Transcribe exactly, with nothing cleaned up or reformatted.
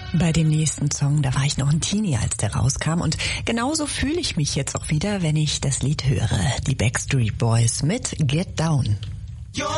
Bei dem nächsten Song, da war ich noch ein Teenie, als der rauskam, und genauso fühle ich mich jetzt auch wieder, wenn ich das Lied höre. Die Backstreet Boys mit Get Down.